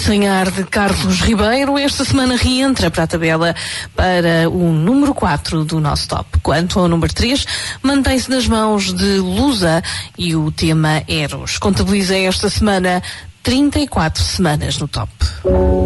Sem Ar de Carlos Ribeiro, esta semana reentra para a tabela para o número 4 do nosso top. Quanto ao número 3, mantém-se nas mãos de Lusa e o tema Eros. Contabiliza esta semana 34 semanas no top.